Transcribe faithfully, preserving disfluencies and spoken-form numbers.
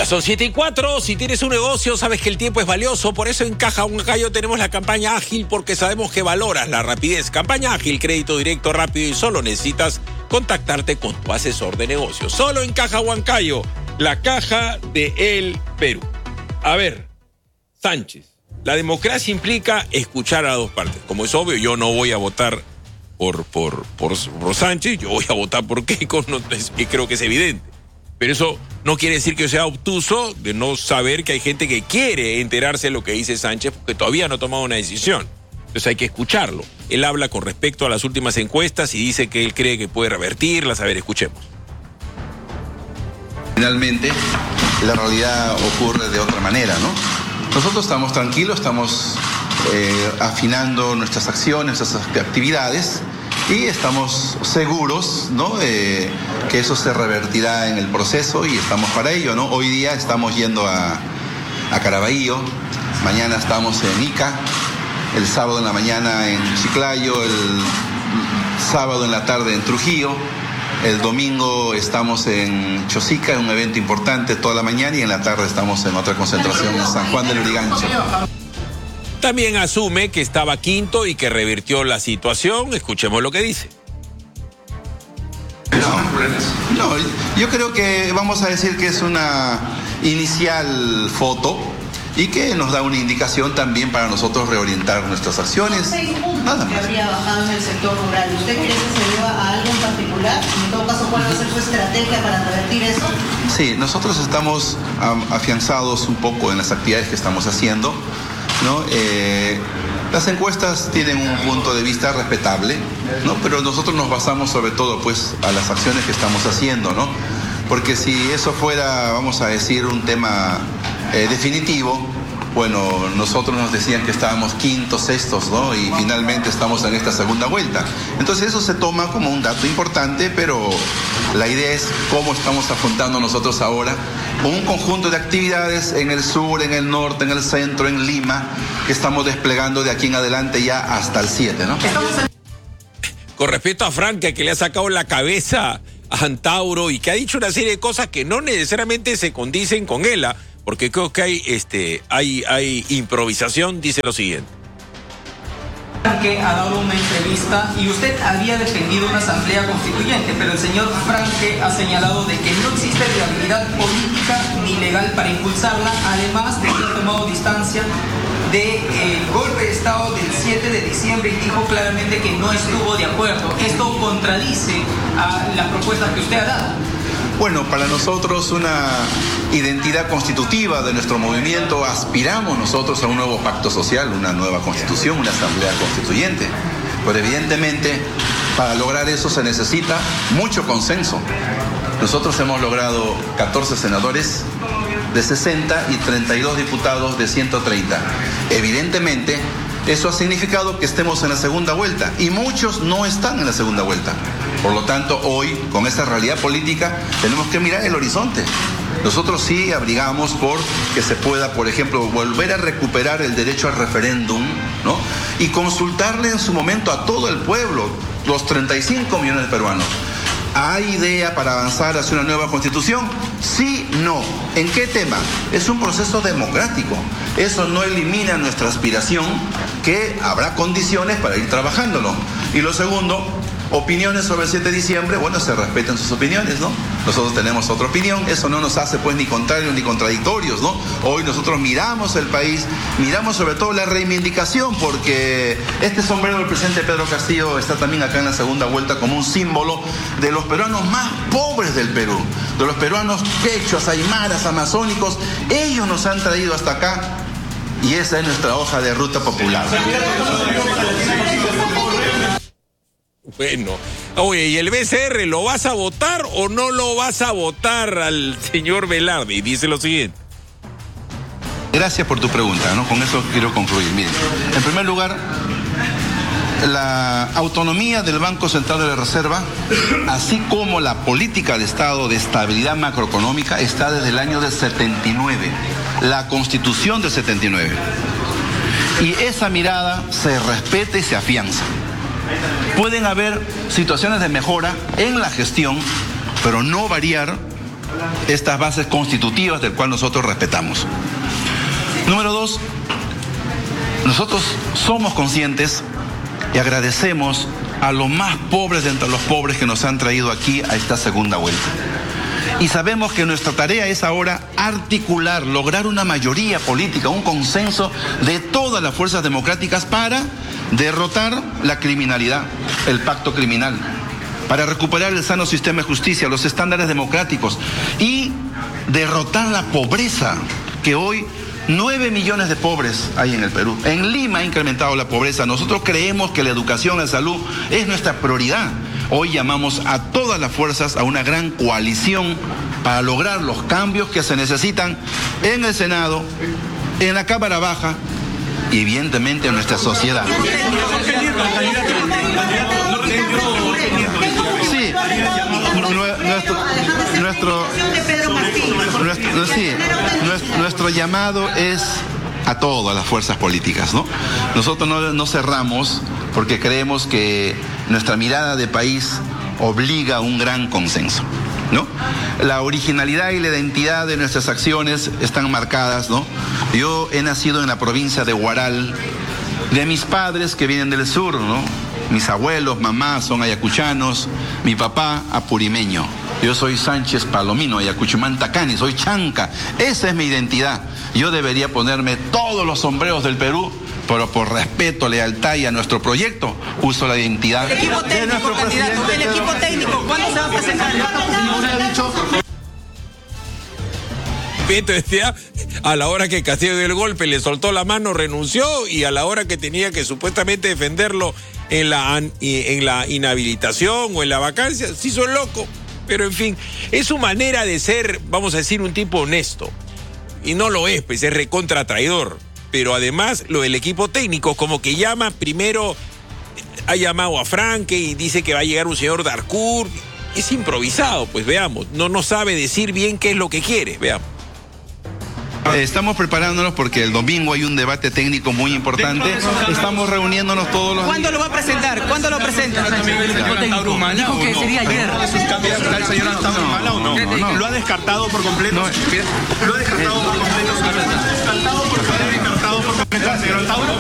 Ya son siete y cuatro, si tienes un negocio sabes que el tiempo es valioso, por eso en Caja Huancayo tenemos la campaña ágil porque sabemos que valoras la rapidez. Campaña ágil, crédito directo, rápido y solo necesitas contactarte con tu asesor de negocios. Solo en Caja Huancayo, la caja de El Perú. A ver, Sánchez, la democracia implica escuchar a dos partes. Como es obvio, yo no voy a votar por, por, por, por Sánchez, yo voy a votar por Keiko, no, es, creo que es evidente. Pero eso no quiere decir que yo sea obtuso de no saber que hay gente que quiere enterarse de lo que dice Sánchez porque todavía no ha tomado una decisión. Entonces hay que escucharlo. Él habla con respecto a las últimas encuestas y dice que él cree que puede revertirlas. A ver, escuchemos. Finalmente, la realidad ocurre de otra manera, ¿no? Nosotros estamos tranquilos, estamos eh, afinando nuestras acciones, nuestras actividades. Y estamos seguros, ¿no?, eh, que eso se revertirá en el proceso y estamos para ello, ¿no? Hoy día estamos yendo a, a Caraballo, mañana estamos en Ica, el sábado en la mañana en Chiclayo, el sábado en la tarde en Trujillo, el domingo estamos en Chosica, en un evento importante toda la mañana y en la tarde estamos en otra concentración en San Juan del Lurigancho. También asume que estaba quinto y que revirtió la situación. Escuchemos lo que dice. No, no, yo creo que vamos a decir que es una inicial foto y que nos da una indicación también para nosotros reorientar nuestras acciones. Seis puntos que habría bajado en el sector rural. ¿Usted cree que se deba a algo en particular? En todo caso, ¿cuál va a ser su estrategia para revertir eso? Sí, nosotros estamos um, afianzados un poco en las actividades que estamos haciendo, ¿no? Eh, las encuestas tienen un punto de vista respetable, ¿no? Pero nosotros nos basamos sobre todo pues a las acciones que estamos haciendo, ¿no? Porque si eso fuera, vamos a decir, un tema eh, definitivo, bueno, nosotros nos decían que estábamos quintos, sextos, ¿no? Y finalmente estamos en esta segunda vuelta. Entonces eso se toma como un dato importante, pero la idea es cómo estamos afrontando nosotros ahora con un conjunto de actividades en el sur, en el norte, en el centro, en Lima, que estamos desplegando de aquí en adelante ya hasta el siete, ¿no? Con respecto a Franca, que le ha sacado la cabeza a Antauro y que ha dicho una serie de cosas que no necesariamente se condicen con él, ¿eh? Porque creo que hay, este, hay, hay improvisación, dice lo siguiente. Franque ha dado una entrevista y usted había defendido una asamblea constituyente, pero el señor Franque ha señalado de que no existe viabilidad política ni legal para impulsarla, además de que ha tomado distancia del golpe de Estado del siete de diciembre y dijo claramente que no estuvo de acuerdo. Esto contradice a las propuestas que usted ha dado. Bueno, para nosotros una identidad constitutiva de nuestro movimiento, aspiramos nosotros a un nuevo pacto social, una nueva constitución, una asamblea constituyente. Pero evidentemente, para lograr eso se necesita mucho consenso. Nosotros hemos logrado catorce senadores de sesenta y treinta y dos diputados de ciento treinta. Evidentemente, eso ha significado que estemos en la segunda vuelta y muchos no están en la segunda vuelta. Por lo tanto, hoy, con esta realidad política, tenemos que mirar el horizonte. Nosotros sí abrigamos por que se pueda, por ejemplo, volver a recuperar el derecho al referéndum, ¿no? Y consultarle en su momento a todo el pueblo, los treinta y cinco millones de peruanos. ¿Hay idea para avanzar hacia una nueva constitución? Sí, no. ¿En qué tema? Es un proceso democrático. Eso no elimina nuestra aspiración, que habrá condiciones para ir trabajándolo. Y lo segundo, opiniones sobre el siete de diciembre, bueno, se respetan sus opiniones, ¿no? Nosotros tenemos otra opinión, eso no nos hace pues ni contrarios ni contradictorios, ¿no? Hoy nosotros miramos el país, miramos sobre todo la reivindicación, porque este sombrero del presidente Pedro Castillo está también acá en la segunda vuelta como un símbolo de los peruanos más pobres del Perú, de los peruanos quechuas, aymaras, amazónicos. Ellos nos han traído hasta acá y esa es nuestra hoja de ruta popular. Bueno, oye, ¿y el B C R lo vas a votar o no lo vas a votar al señor Velarde? Y dice lo siguiente. Gracias por tu pregunta, ¿no? Con eso quiero concluir. Miren, en primer lugar, la autonomía del Banco Central de la Reserva, así como la política de Estado de estabilidad macroeconómica, está desde el año del setenta y nueve, la Constitución del setenta y nueve. Y esa mirada se respeta y se afianza. Pueden haber situaciones de mejora en la gestión, pero no variar estas bases constitutivas del cual nosotros respetamos. Número dos, nosotros somos conscientes y agradecemos a los más pobres de entre los pobres que nos han traído aquí a esta segunda vuelta. Y sabemos que nuestra tarea es ahora articular, lograr una mayoría política, un consenso de todas las fuerzas democráticas para derrotar la criminalidad, el pacto criminal, para recuperar el sano sistema de justicia, los estándares democráticos y derrotar la pobreza, que hoy nueve millones de pobres hay en el Perú. En Lima ha incrementado la pobreza. Nosotros creemos que la educación, la salud es nuestra prioridad. Hoy llamamos a todas las fuerzas a una gran coalición para lograr los cambios que se necesitan en el Senado, en la Cámara Baja y evidentemente en nuestra sociedad. Sí, nuestro, nuestro, nuestro, sí, nuestro, nuestro llamado es a todas las fuerzas políticas, ¿no? Nosotros no, no cerramos porque creemos que nuestra mirada de país obliga a un gran consenso, ¿no? La originalidad y la identidad de nuestras acciones están marcadas, ¿no? Yo he nacido en la provincia de Huaral, de mis padres que vienen del sur, ¿no? Mis abuelos, mamá son ayacuchanos, mi papá apurimeño. Yo soy Sánchez Palomino, Ayacuchumán Tacani, soy chanca. Esa es mi identidad. Yo debería ponerme todos los sombreros del Perú, pero por respeto, lealtad y a nuestro proyecto, uso la identidad el equipo técnico, de nuestro candidato, presidente. El equipo técnico, ¿cuándo se va a presentar? Decía, a la hora que Castillo dio el golpe le soltó la mano, renunció, y a la hora que tenía que supuestamente defenderlo en la, en la inhabilitación o en la vacancia, se hizo el loco. Pero en fin, es su manera de ser, vamos a decir, un tipo honesto. Y no lo es, pues es recontra traidor. Pero además, lo del equipo técnico, como que llama primero, ha llamado a Franque y dice que va a llegar un señor Darcourt. Es improvisado, pues veamos. No, no sabe decir bien qué es lo que quiere, veamos. Estamos preparándonos porque el domingo hay un debate técnico muy importante. Estamos reuniéndonos todos los... ¿Cuándo lo va a presentar? ¿Cuándo lo presenta? Dijo que sería ayer. ¿Está el señor Antauro Humala o no? ¿Lo ha descartado por completo? ¿Lo ha descartado por completo? ¿Descartado por completo, señor Antauro?